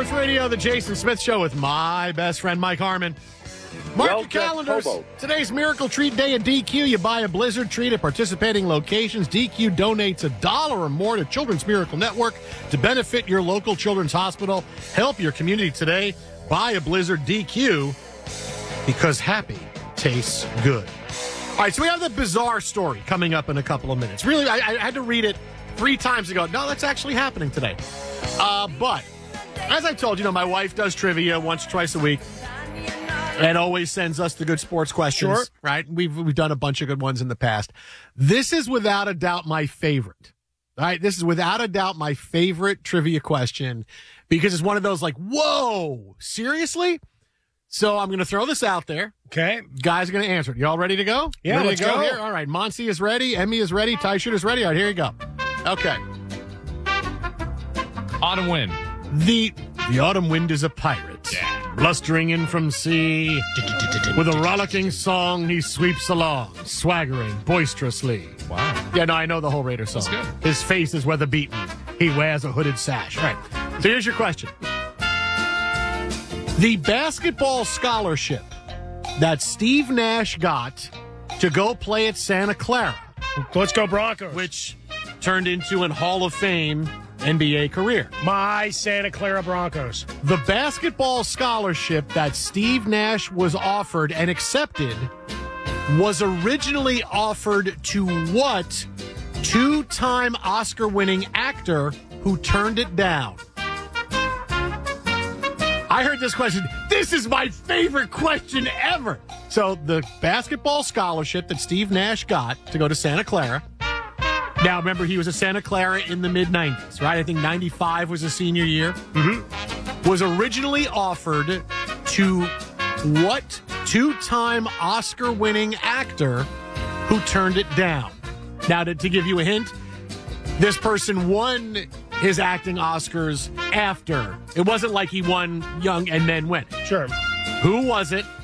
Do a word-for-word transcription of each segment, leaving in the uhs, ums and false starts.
Sports Radio, the Jason Smith Show with my best friend, Mike Harmon. Mark Well, your calendars. Hobo. Today's Miracle Treat Day at D Q. You buy a Blizzard treat at participating locations. D Q donates a dollar or more to Children's Miracle Network to benefit your local children's hospital. Help your community today. Buy a Blizzard D Q because happy tastes good. All right, so we have the bizarre story coming up in a couple of minutes. Really, I, I had to read it three times ago. No, that's actually happening today. Uh, but as I told you, know, my wife does trivia once or twice a week and always sends us the good sports questions. Sure. Right? We've we've done a bunch of good ones in the past. This is without a doubt my favorite. All right, this is without a doubt my favorite trivia question because it's one of those like, whoa, seriously? So I'm going to throw this out there. Okay. Guys are going to answer it. You all ready to go? Yeah, ready let's to go, go. here? All right, Monsi is ready. Emmy is ready. Ty Shoot is ready. All right, here you go. Okay. Autumn wind. The the autumn wind is a pirate, blustering in from sea. With a rollicking song, he sweeps along, swaggering boisterously. Wow. Yeah, no, I know the whole Raider song. That's good. His face is weather beaten. He wears a hooded sash. All right. So here's your question. The basketball scholarship that Steve Nash got to go play at Santa Clara, Let's go Broncos. which turned into an Hall of Fame N B A career. My Santa Clara Broncos. The basketball scholarship that Steve Nash was offered and accepted was originally offered to what two-time Oscar-winning actor who turned it down? I heard this question. This is my favorite question ever. So the basketball scholarship that Steve Nash got to go to Santa Clara. Now, remember, he was at Santa Clara in the mid nineties, right? I think ninety-five was his senior year. Mm-hmm. Was originally offered to what two-time Oscar-winning actor who turned it down? Now, to, to give you a hint, this person won his acting Oscars after. It wasn't like he won young and then went. Sure. Who was it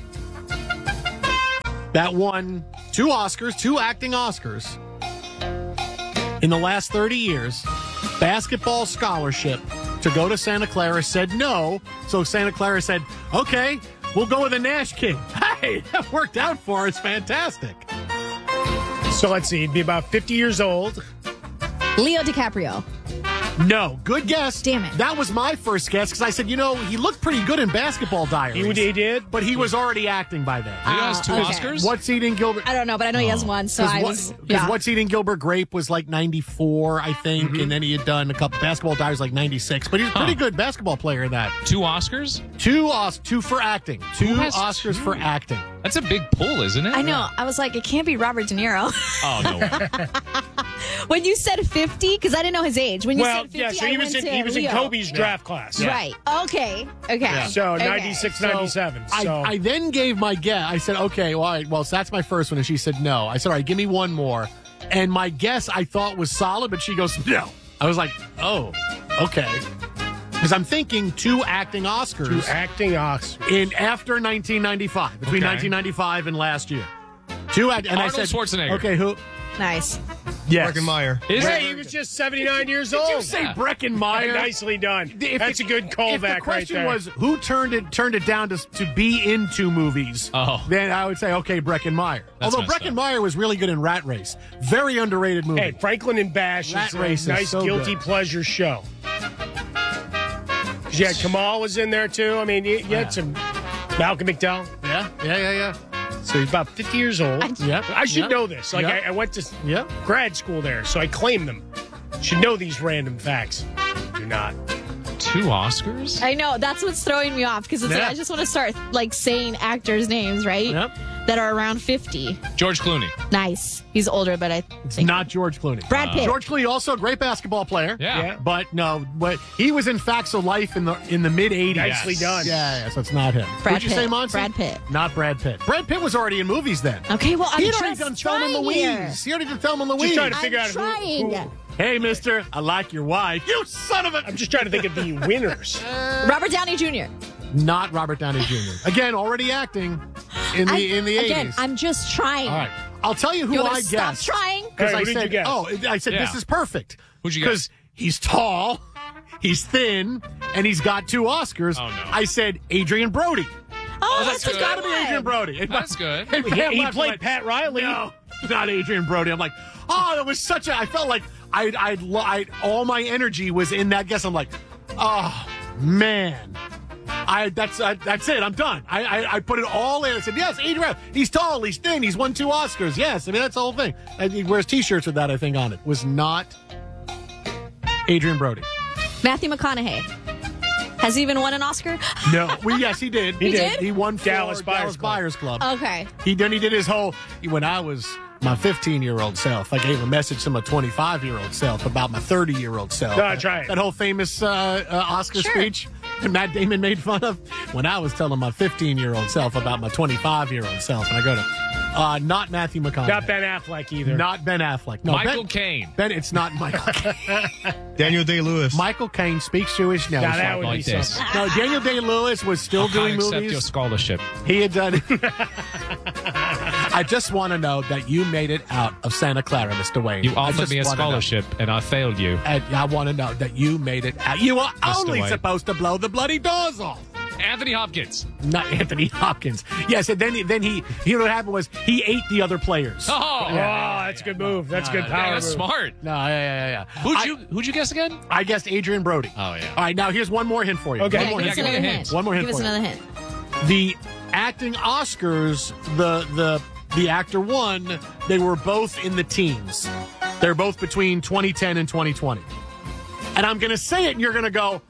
that won two Oscars, two acting Oscars in the last thirty years? Basketball scholarship to go to Santa Clara, said no. So Santa Clara said, okay, we'll go with a Nash King. Hey, that worked out for us. Fantastic. So let's see. He'd be about fifty years old. Leo DiCaprio. No, good guess. Damn it. That was my first guess because I said, you know, he looked pretty good in Basketball Diaries. He, he did. But he was already acting by then. He has two okay. Oscars? What's Eating Gilbert? I don't know, but I know he has one, so I was. Because Yeah. What's Eating Gilbert Grape was like ninety-four, I think, Mm-hmm. and then he had done a couple Basketball Diaries like ninety-six. But he's a pretty Huh. good basketball player in that. Two Oscars? Two Os- two for acting. Two has Oscars two? for acting. That's a big pull, isn't it? I know. I was like, it can't be Robert De Niro. Oh, no way. When you said fifty, because I didn't know his age. When you Well, said fifty, yeah, so I he was went in, to he was in Leo. Kobe's draft class. Right. Okay. Okay. So okay. ninety-six, So ninety-seven. I, So I then gave my guess. I said, okay, well, all right, well, so that's my first one. And she said, no. I said, all right, give me one more. And my guess I thought was solid, but she goes, no. I was like, oh, okay. Because I'm thinking two acting Oscars two acting Oscars. in after nineteen ninety-five, between Okay. nineteen ninety-five and last year. Two act- and Arnold I said, Schwarzenegger. Okay, who? Nice. Yes. Breckenmeyer. Is Hey, it? he was just seventy-nine years Did old. you say Breckenmeyer? Nicely done. If That's the- a good If the callback right question there. was who turned it turned it down to to be into movies, Oh. then I would say okay, Breckenmeyer. That's Although messed up. Breckenmeyer was really good in Rat Race, very underrated movie. Hey, Franklin and Bash Rat is a Race is nice so guilty good. pleasure show. Yeah, Kamal was in there too. I mean, you, you had some Malcolm McDowell. Yeah, yeah, yeah, yeah. So he's about fifty years old. I, Yep. I should Yep. know this. Like Yep. I, I went to Yep. grad school there, so I claim them. Should know these random facts. Do not. Two Oscars? I know. That's what's throwing me off because it's Yeah. like I just want to start like saying actors' names, right? Yep. That are around fifty. George Clooney. Nice. He's older, but I It's think not George Clooney. Brad Pitt. George Clooney, also a great basketball player. Yeah. Yeah. But no, but he was in Facts of Life in the in the mid eighties. Nicely Yes. done. Yeah, yeah, so it's not him. Brad Would you Pitt. say, Monty? Brad Pitt. Not Brad Pitt. Brad Pitt was already in movies then. Okay, well, I'm He had just already done Thelma and trying Louise. here. He already did Thelma and Louise. Just trying to I'm figure out who, trying. who. Hey, mister, I like your wife. You son of a... I'm just trying to think of the winners. Robert Downey Junior Not Robert Downey Junior Again, already acting in the I- in the eighties. Again, I'm just trying. All right. I'll tell you who You want I me to stop guessed. trying? Because Hey, I who did said, you guess? oh, I said Yeah. this is perfect. Who'd you Because he's tall, he's thin, and he's got two Oscars. Oh, no. I said Adrian Brody. Oh, that's that's, a good. good Got to be one. Adrian Brody. And That's good. and He, Pam he left, played like, Pat Riley. No, not Adrian Brody. I'm like, oh, that was such a. I felt like I, I, I, all my energy was in that guess. I'm like, oh man, I that's I, that's it. I'm done. I, I I put it all in. I said, yes, Adrian. He's tall. He's thin. He's won two Oscars. Yes, I mean that's the whole thing. And he wears T-shirts with that. I think on it was not Adrian Brody. Matthew McConaughey. Has he even won an Oscar? No, we yes he did. He did? He won for Dallas Dallas, Buyers Buyers Club. Okay. He then he did his whole when I was my fifteen year old self. I gave a message to my twenty-five year old self about my thirty year old self. No, try it. That whole famous uh, uh, Oscar Sure. speech that Matt Damon made fun of when I was telling my fifteen year old self about my twenty-five year old self, and I go to uh, not Matthew McConaughey, Not Ben Affleck either. not Ben Affleck, no Michael Ben, Caine. Ben, it's not Michael Caine. Daniel Day-Lewis. Michael Caine speaks Jewish. No, Now it's that not. would like be this. something. No, Daniel Day Lewis was still I can't doing accept movies. your scholarship. He had done. I just want to know that you made it out of Santa Clara, Mister Wayne. You I offered just me a wanna know. scholarship, and I failed you. And I want to know that you made it out. You were Mister only Wayne. supposed to blow the bloody doors off. Anthony Hopkins. Not Anthony Hopkins. Yes, and then he, then he, you know what happened was he ate the other players. Oh, Oh, that's a good move. That's a good no, power yeah, that's move. smart. No, yeah, yeah, yeah. yeah. Who'd I, you Who'd you guess again? I guessed Adrian Brody. Oh, yeah. All right, now here's one more hint for you. Okay. One Yeah, more give hint. us give me another a hint. hint. One more hint Give us for you. another hint. The acting Oscars, the the the actor won. They were both in the teens. They're both between twenty ten and twenty twenty. And I'm going to say it, and you're going to go,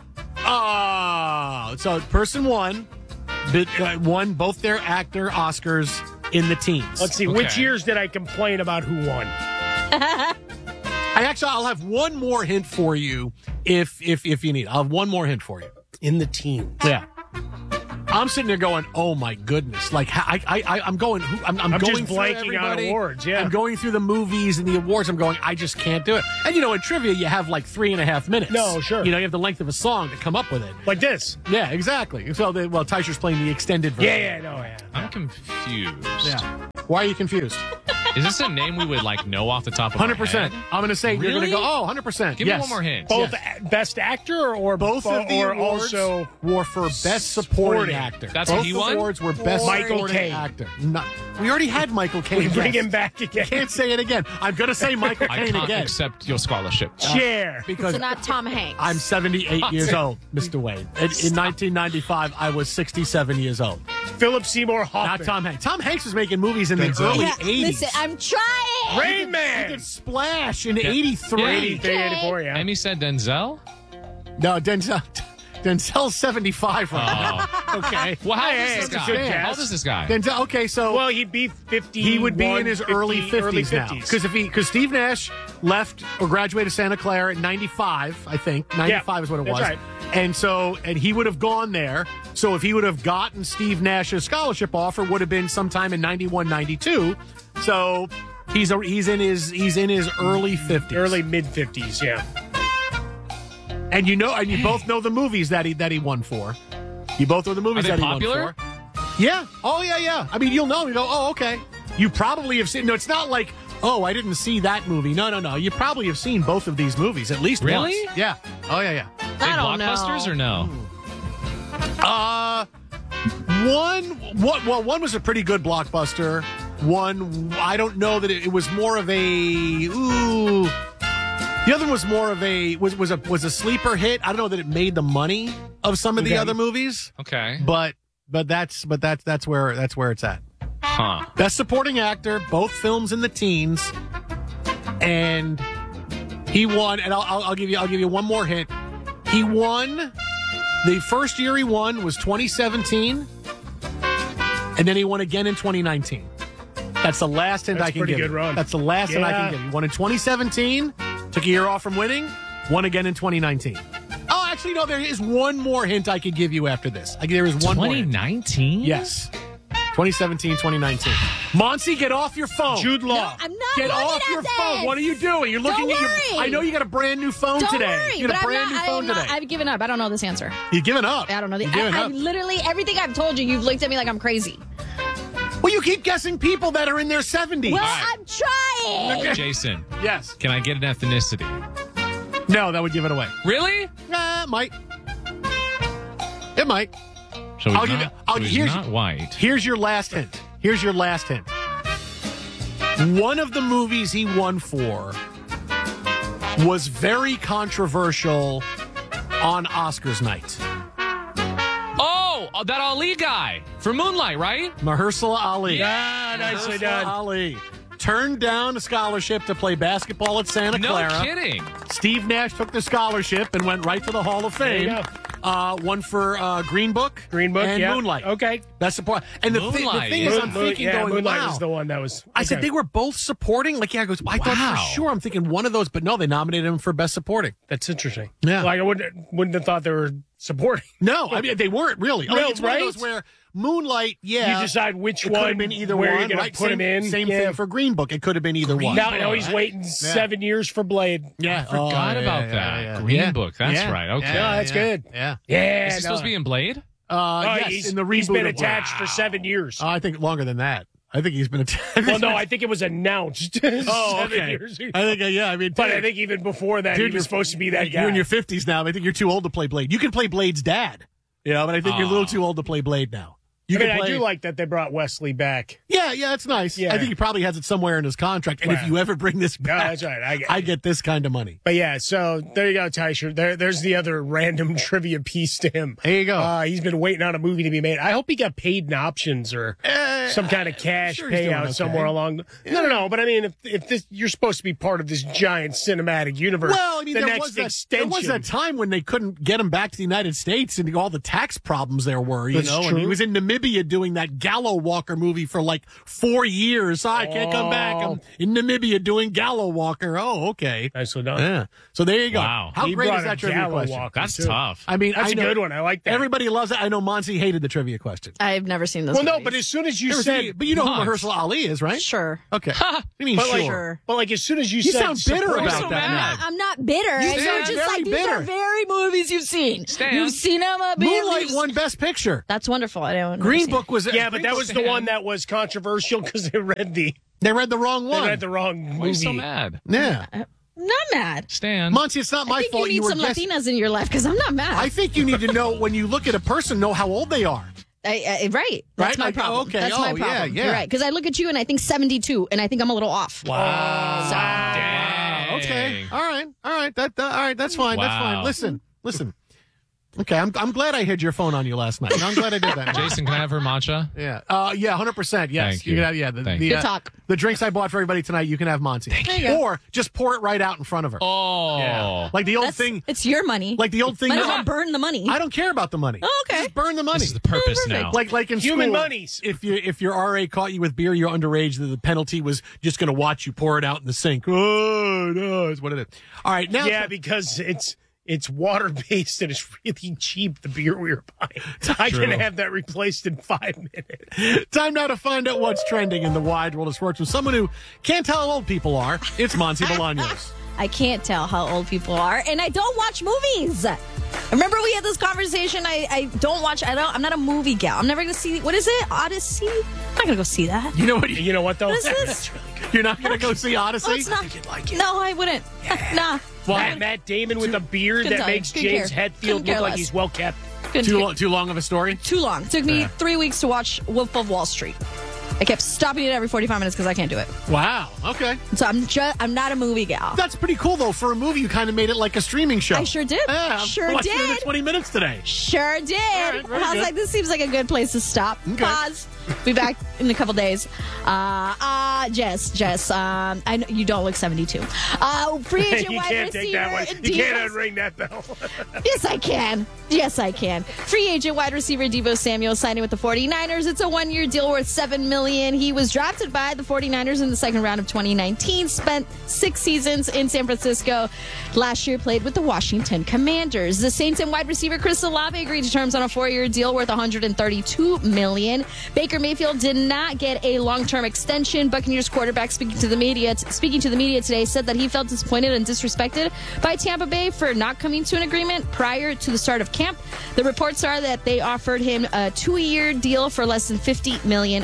oh. So person one, but, uh, won both their actor Oscars in the teens. Let's see. Okay. Which years did I complain about who won? I actually, I'll have one more hint for you if if if you need. I'll have one more hint for you. In the team. Yeah. I'm sitting there going, "Oh my goodness!" Like I, I, I I'm going, I'm, I'm, I'm going just through blanking on everybody. awards, yeah. I'm going through the movies and the awards. I'm going, I just can't do it. And you know, in trivia, you have like three and a half minutes. No, sure. You know, you have the length of a song to come up with it. Like this. Yeah, exactly. So, they, well, Tysher's playing the extended version. Yeah, yeah, no, yeah. I'm confused. Yeah. Why are you confused? Is this a name we would like know off the top of Hundred our percent. head? I'm going to say you're going to Really? go. Oh, hundred percent. Give yes. me one more hint. Both Yes. a- best actor or Both of the or awards also were for best supporting, supporting. actor. That's Both what he won? awards were best Michael supporting Caine. actor. No, we already had Michael Caine. we bring yes. him back again. Can't say it again. I'm going to say Michael I Caine can't again accept your scholarship. Chair. because So not Tom Hanks. I'm seventy-eight years old, Mister Wayne. In, in nineteen ninety-five, I was sixty-seven years old. Philip Seymour Hoffman. Not Tom Hanks. Tom Hanks was making movies in the Denzel. early yeah, eighties. listen, I'm trying. Rain He Man. did Splash in Yeah. eighty-three. Yeah. eighty-three, eighty-four, yeah. Amy said Denzel? No, Denzel. Denzel's seventy-five right now. Okay. Well, how old Hey, is it's this a guy? good How old guess. is this guy? Denzel. Okay, so Well, he'd be fifty. he would be in his early fifties now. Because if he, because Steve Nash left or graduated Santa Clara at ninety-five, I think ninety-five is what it that's was. right. And so, and he would have gone there. So if he would have gotten Steve Nash's scholarship offer, would have been sometime in ninety-one, ninety-two. So he's a, he's in his he's in his early fifties. early mid fifties, yeah. And you know, and you both know the movies that he that he won for. You both know the movies Are that they he popular? won for. Yeah. Oh yeah, yeah. I mean, you'll know. You go, oh, okay. You probably have seen. No, it's not like, oh, I didn't see that movie. No, no, no. You probably have seen both of these movies at least Really? once. Yeah. Oh yeah, yeah. Big I don't know. blockbusters or no? Uh, one, what? Well, one was a pretty good blockbuster. One, I don't know that it, it was more of a ooh. The other one was more of a was was a was a sleeper hit. I don't know that it made the money of some of the Okay. other movies, Okay. but but that's but that's that's where that's where it's at. Huh. Best supporting actor, both films in the teens, and he won. And I'll, I'll, I'll give you I'll give you one more hint. He won. The first year he won was twenty seventeen, and then he won again in twenty nineteen. That's the last hint That's I can pretty give. good you. run. That's the last hint I Yeah. can give. you. He won in twenty seventeen, took a year off from winning, won again in twenty nineteen. Oh, actually, no. There is one more hint I could give you after this. I, there is one more. twenty hint. nineteen? Yes. twenty seventeen, twenty nineteen. Monty, get off your phone. Jude Law. No, I'm not Get looking off at your this. phone. What are you doing? You're looking Don't at your. worry. I know you got a brand new phone Don't today. worry, You but got a I'm brand not, new phone I'm not, today. I've given up. I don't know this answer. You've given up. I don't know. The, You've given I, I up. literally, everything I've told you, you've looked at me like I'm crazy. Well, you keep guessing people that are in their seventies. Well, right. I'm trying. Jason, Yes. can I get an ethnicity? No, that would give it away. Really? Uh, might. It might. So he's I'll give not, you- I'll- so he's here's- not white. Here's your last hint. Here's your last hint. One of the movies he won for was very controversial on Oscars night. Oh, oh, that Ali guy from Moonlight, right? Mahershala Ali. Ah, nicely Mahershala done. Ali turned down a scholarship to play basketball at Santa No Clara. kidding. Steve Nash took the scholarship and went right to the Hall of There you Fame. go. Uh, one for uh, Green Book, Green Book, and yeah. Moonlight. Okay. That's the point. And the, thi- the Moonlight, thing yeah. is, I'm Moon- thinking, yeah, going, Moonlight wow. was the one that was. I said okay. they were both supporting. Like, yeah, I goes. I thought Wow. for sure. I'm thinking one of those, but no, they nominated him for best supporting. That's interesting. Yeah. Like I wouldn't wouldn't have thought they were supporting. No, I mean they weren't really. I mean, No, it's one of right? those where Moonlight, yeah, You decide which it could one, have been either where one. you're gonna right? put same, him in. Same Yeah. thing for Green Book. It could have been either one. Now, now he's waiting seven years for Blade. Yeah, I forgot oh, about yeah, that. yeah, yeah. Green Yeah. Book. That's Yeah. right. Okay. Yeah, that's yeah. good. Yeah. Yeah. Is he supposed to be in Blade? Uh, Oh, yes, he's, in the reboot he's been of- attached for seven years. Uh, I think longer than that. I think he's been attached. well, no, I think it was announced. Oh, seven okay. years ago. I think, uh, yeah, I mean, But dude, I think even before that, dude, he was you're- supposed to be that guy. You're in your fifties now. I think you're too old to play Blade. You can play Blade's dad, you know, but I think you're a little Oh. too old to play Blade now. You I mean, can play, I do like that they brought Wesley back. Yeah, yeah, it's nice. Yeah. I think he probably has it somewhere in his contract. And if Wow. you ever bring this No, back, that's right. I get, I get this kind of money. But yeah, so there you go, Tysher. There, there's the other random trivia piece to him. There you go. Uh, he's been waiting on a movie to be made. I hope he got paid in options or Eh, some kind of cash sure he's doing payout okay. somewhere along. The, No, no, no. But I mean, if if this you're supposed to be part of this giant cinematic universe, Well, I mean, the there next was, that, there extension. was that time when they couldn't get him back to the United States and all the tax problems there were, you That's know. And true. he was in Namibia doing that Gallo Walker movie for like four years. Oh, I can't come back. I'm in Namibia doing Gallo Walker. Oh, okay. Nicely done. Yeah. So there you go. Wow. How He great brought is a that trivia Gallo question? Walker, That's too. tough. I mean, That's I a know, good one. I like that. Everybody loves it. I know Monty hated the trivia question. I've never seen this. Well, no, but as soon as you Never said, seen it, but you know who Monty. Mahershala Ali is, right? Sure. Okay. What do you mean but like, sure? but like as soon as you, You said sound bitter support- about so that mad. now. I'm not bitter. You It's sound just very like these bitter. are very movies you've seen. Stan. You've seen them. Uh, being Moonlight used- won Best Picture. That's wonderful. I don't. Green understand. Book was Yeah, but that was the Stan. one that was controversial because they read the They read the wrong they one. read the wrong movie. Why are you so mad? Yeah. I'm not mad. Stan. Monty, it's not my I think fault you need were some guessing. Latinas in your life because I'm not mad. I think you need to know when you look at a person, know how old they are. I, I, right. That's Right? my Like, problem. okay. That's Oh, my yeah, problem. yeah. You're right. Because I look at you and I think seventy-two, and I think I'm a little off. Wow. So- Dang. Okay. All right. All right. That. Uh, all right. That's fine. That's fine. Wow. Listen. Listen. Okay. I'm. I'm glad I hid your phone on you last night. I'm glad I did that. Jason, can I have her matcha? Yeah. Uh. Yeah. Hundred percent. Yes. Thank you. can have. Yeah. The, Thank the, you. uh, Good talk. The drinks I bought for everybody tonight, you can have Monty. Thank you. Or just pour it right out in front of her. Oh. Yeah. Like the old That's, thing. It's your money. Like the old thing. Might as that- well burn the money. I don't care about the money. Oh, okay. Just burn the money. This is the purpose Oh, perfect. now. Like like in Human school, monies. If you if your R A caught you with beer, you're underage. The, the penalty was just going to watch you pour it out in the sink. Oh no, is what it is. All right, now Yeah, because it's it's water based and it's really cheap. The beer we were buying, I True. can have that replaced in five minutes. time now to find out what's trending in the wide world of sports with someone who can't tell how old people are. It's Monty Bolaños. I can't tell how old people are, and I don't watch movies. Remember, we had this conversation. I, I don't watch. I don't. I'm not a movie gal. I'm never gonna see. What is it? Odyssey. I'm not gonna go see that. You know what? You know what though? What is this? That's really good. You're not going to go see Odyssey. Oh, it's not. You'd like it. No, I wouldn't. Nah. Matt, Matt Damon with a beard couldn't that tell you. makes Couldn't James care. Hetfield Couldn't look care like less. he's well kept. Couldn't Too do- long. Too long of a story. Too long. Took me three weeks to watch Wolf of Wall Street. I kept stopping it every forty-five minutes because I can't do it. Wow. Okay. So I'm just. I'm not a movie gal. That's pretty cool though. For a movie, you kind of made it like a streaming show. I sure did. Yeah, I'm Sure watching it in did. twenty minutes today. Sure did. right, very I was good. like, this seems like a good place to stop. Okay. Pause. Be back in a couple days. Uh, uh, Jess, Jess, um, I know you don't look seventy-two. Uh, free agent you wide can't receiver. take that one. You Divas- can't unring that bell. Yes, I can. Yes, I can. Free agent wide receiver Devo Samuel signing with the 49ers. It's a one-year deal worth seven million dollars. He was drafted by the 49ers in the second round of twenty nineteen, spent six seasons in San Francisco. Last year played with the Washington Commanders. The Saints and wide receiver Chris Olave agreed to terms on a four-year deal worth one hundred thirty-two million dollars. Baker Mayfield did not get a long-term extension. Buccaneers quarterback speaking to the media speaking to the media today said that he felt disappointed and disrespected by Tampa Bay for not coming to an agreement prior to the start of camp. The reports are that they offered him a two-year deal for less than fifty million dollars a year.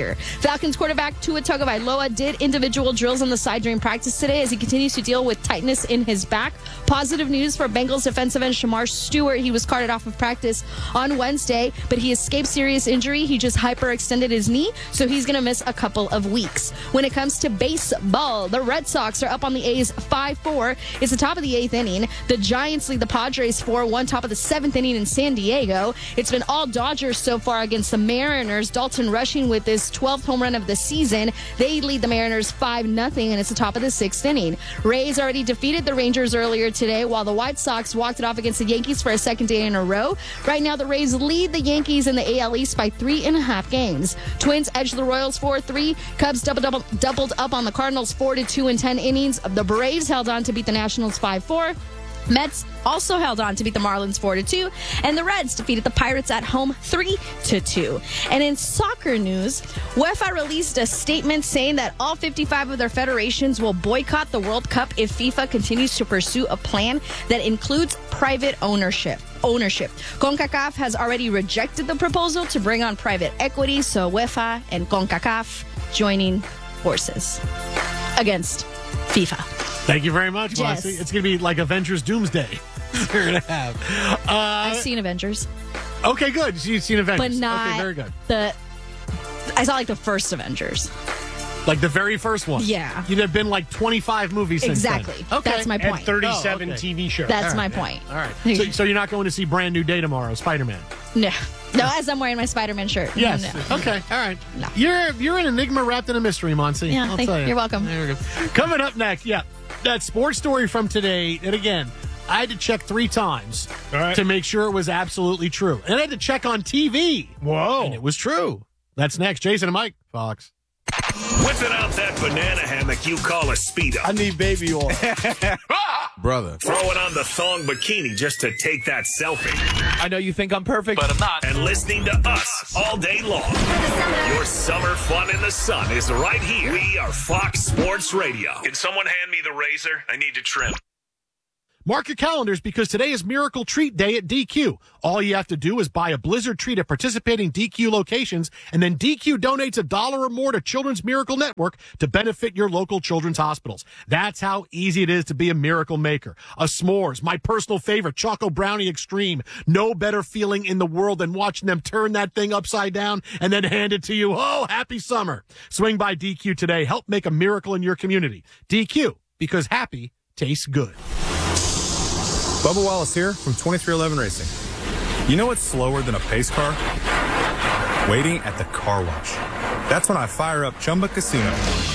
year. Falcons quarterback Tua Tagovailoa did individual drills on the side during practice today as he continues to deal with tightness in his back. Positive news for Bengals defensive end Shamar Stewart. He was carted off of practice on Wednesday, but he escaped serious injury. He just hyperextended his knee, so he's going to miss a couple of weeks. When it comes to baseball, the Red Sox are up on the A's five four. It's the top of the eighth inning. The Giants lead the Padres four one, top of the seventh inning in San Diego. It's been all Dodgers so far against the Mariners. Dalton Rushing with his twelfth home run of the season. They lead the Mariners five nothing, and it's the top of the sixth inning. Rays already defeated the Rangers earlier today, while the White Sox walked it off against the Yankees for a second day in a row. Right now, the Rays lead the Yankees in the A L East by three and a half games. Twins edged the Royals four three. Cubs double, double, doubled up on the Cardinals four to two in ten innings. The Braves held on to beat the Nationals five four. Mets also held on to beat the Marlins four to two, and the Reds defeated the Pirates at home three to two. And in soccer news, UEFA released a statement saying that all fifty-five of their federations will boycott the World Cup if FIFA continues to pursue a plan that includes private ownership. Ownership. CONCACAF has already rejected the proposal to bring on private equity, so UEFA and CONCACAF joining forces against FIFA. Thank you very much, Yes. Mossy. It's going to be like Avengers Doomsday. We're going to have. Uh, I've seen Avengers, okay, good. So you've seen Avengers. but not Okay, very good. the. I saw like the first Avengers. Like the very first one. Yeah. You'd have been like twenty-five movies since Exactly. then. Okay. That's my And point. thirty-seven Oh, okay. T V shows. That's All my right, yeah. point. All right. So, so you're not going to see Brand New Day tomorrow, Spider-Man? No, no. As I'm wearing my Spider-Man shirt. Yes. No. Okay. All right. No. You're you're an enigma wrapped in a mystery, Monty. Yeah, I'll thank- tell you. you're welcome. There we go. Coming up next, yeah, that sports story from today. And again, I had to check three times All right. to make sure it was absolutely true, and I had to check on T V, Whoa. and it was true. That's next. Jason and Mike, Fox. Whipping out that banana hammock you call a Speedo. I need baby oil. Brother. Throwing on the thong bikini just to take that selfie. I know you think I'm perfect, but I'm not. And listening to us all day long. Your summer fun in the sun is right here. We are Fox Sports Radio. Can someone hand me the razor? I need to trim. Mark your calendars because today is Miracle Treat Day at D Q. All you have to do is buy a Blizzard treat at participating D Q locations, and then D Q donates a dollar or more to Children's Miracle Network to benefit your local children's hospitals. That's how easy it is to be a miracle maker. A s'mores, my personal favorite, Choco Brownie Extreme. No better feeling in the world than watching them turn that thing upside down and then hand it to you. Oh, happy summer. Swing by D Q today. Help make a miracle in your community. D Q, because happy tastes good. Bubba Wallace here from twenty-three eleven Racing. You know what's slower than a pace car? Waiting at the car wash. That's when I fire up Chumba Casino.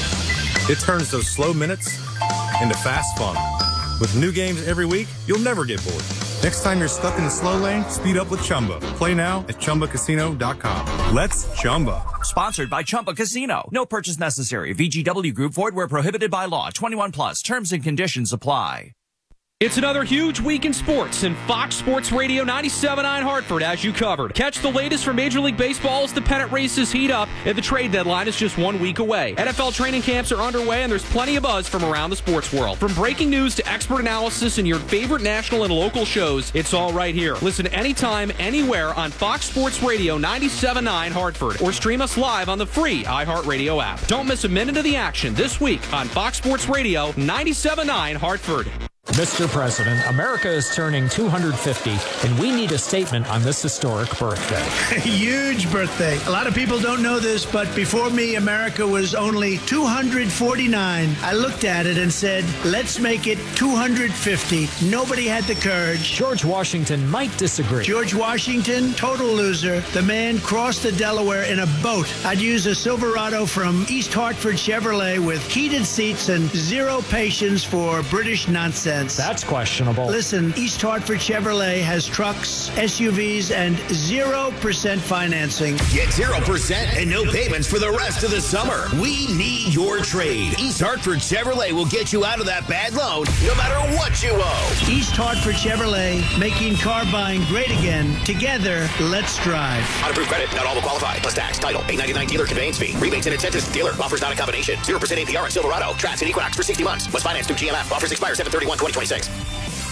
It turns those slow minutes into fast fun. With new games every week, you'll never get bored. Next time you're stuck in the slow lane, speed up with Chumba. Play now at Chumba Casino dot com. Let's Chumba. Sponsored by Chumba Casino. No purchase necessary. V G W Group. Void where prohibited by law. twenty-one plus. Terms and conditions apply. It's another huge week in sports, and Fox Sports Radio ninety-seven point nine Hartford has you covered. Catch the latest from Major League Baseball as the pennant races heat up, and the trade deadline is just one week away. N F L training camps are underway, and there's plenty of buzz from around the sports world. From breaking news to expert analysis and your favorite national and local shows, it's all right here. Listen anytime, anywhere on Fox Sports Radio ninety-seven point nine Hartford, or stream us live on the free iHeartRadio app. Don't miss a minute of the action this week on Fox Sports Radio ninety-seven point nine Hartford. Mister President, America is turning two hundred fifty, and we need a statement on this historic birthday. Huge birthday. A lot of people don't know this, but before me, America was only two hundred forty-nine. I looked at it and said, let's make it two hundred fifty. Nobody had the courage. George Washington might disagree. George Washington, total loser. The man crossed the Delaware in a boat. I'd use a Silverado from East Hartford Chevrolet with heated seats and zero patience for British nonsense. That's questionable. Listen, East Hartford Chevrolet has trucks, S U Vs, and zero percent financing. Get zero percent and no payments for the rest of the summer. We need your trade. East Hartford Chevrolet will get you out of that bad loan no matter what you owe. East Hartford Chevrolet, making car buying great again. Together, let's drive. Unapproved credit, not all will qualify. Plus tax, title, eight ninety-nine dealer conveyance fee. Rebates and incentives. Dealer offers not a combination. zero percent A P R on Silverado. Traps and Equinox for sixty months. Was financed through G M F. Offers expire seven thirty-one twenty twenty-six.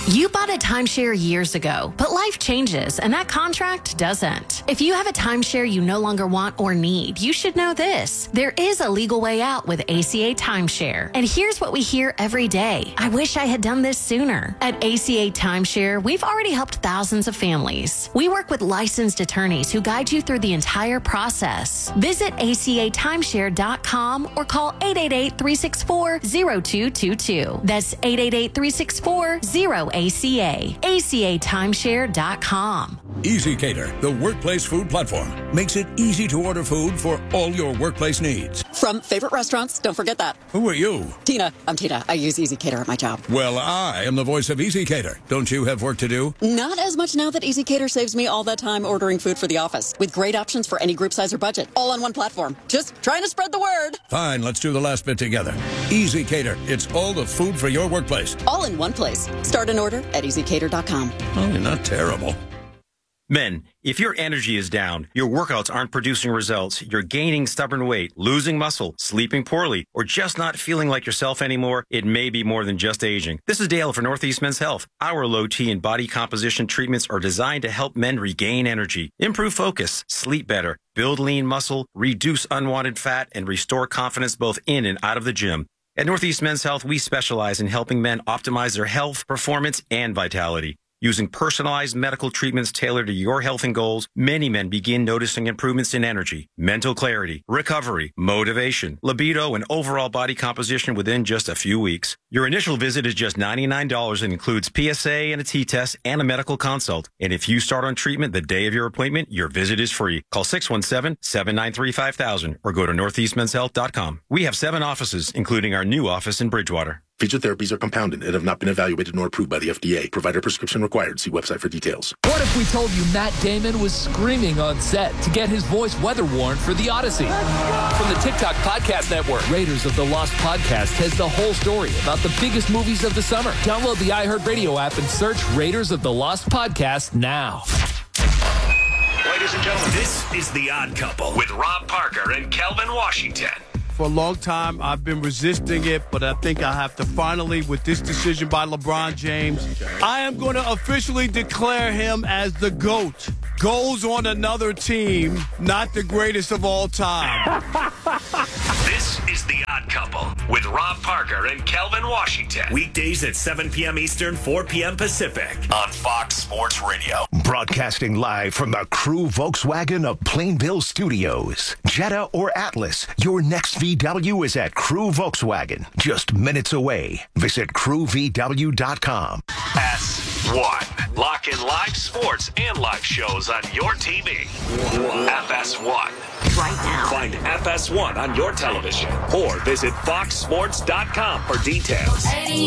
You bought a timeshare years ago, but life changes and that contract doesn't. If you have a timeshare you no longer want or need, you should know this. There is a legal way out with A C A Timeshare. And here's what we hear every day. I wish I had done this sooner. At A C A Timeshare, we've already helped thousands of families. We work with licensed attorneys who guide you through the entire process. Visit A C A timeshare dot com or call eight eight eight, three six four, zero two two two. That's eight eight eight, three six four, zero A C A. A C A timeshare dot com. Easy Cater, the workplace food platform, makes it easy to order food for all your workplace needs. From favorite restaurants, don't forget that. Who are you? Tina. I'm Tina. I use Easy Cater at my job. Well, I am the voice of Easy Cater. Don't you have work to do? Not as much now that Easy Cater saves me all that time ordering food for the office, with great options for any group size or budget, all on one platform. Just trying to spread the word. Fine, let's do the last bit together. Easy Cater. It's all the food for your workplace. All in one place. Start an order at easy cater dot com. Oh, you're not terrible. Men, if your energy is down, your workouts aren't producing results, you're gaining stubborn weight, losing muscle, sleeping poorly, or just not feeling like yourself anymore, it may be more than just aging. This is Dale for Northeast Men's Health. Our low T and body composition treatments are designed to help men regain energy, improve focus, sleep better, build lean muscle, reduce unwanted fat, and restore confidence both in and out of the gym. At Northeast Men's Health, we specialize in helping men optimize their health, performance, and vitality. Using personalized medical treatments tailored to your health and goals, many men begin noticing improvements in energy, mental clarity, recovery, motivation, libido, and overall body composition within just a few weeks. Your initial visit is just ninety-nine dollars and includes P S A and a T-test and a medical consult. And if you start on treatment the day of your appointment, your visit is free. Call six one seven, seven nine three, five thousand or go to northeast men's health dot com. We have seven offices, including our new office in Bridgewater. Featured therapies are compounded and have not been evaluated nor approved by the F D A. Provider prescription required. See website for details. What if we told you Matt Damon was screaming on set to get his voice weather warned for The Odyssey? From the TikTok Podcast Network, Raiders of the Lost Podcast has the whole story about the biggest movies of the summer. Download the iHeartRadio app and search Raiders of the Lost Podcast now. Ladies and gentlemen, this is The Odd Couple with Rob Parker and Kelvin Washington. For a long time, I've been resisting it, but I think I have to finally, with this decision by LeBron James, I am going to officially declare him as the GOAT. Goes on another team, not the greatest of all time. This is The Odd Couple with Rob Parker and Kelvin Washington. Weekdays at seven p.m. Eastern, four p.m. Pacific on Fox Sports Radio. Broadcasting live from the Crew Volkswagen of Plainville Studios. Jetta or Atlas, your next V W is at Crew Volkswagen, just minutes away. Visit crew v w dot com. S one. Lock in live sports and live shows on your T V. F S one. Right now. Find F S one on your television or visit fox sports dot com for details.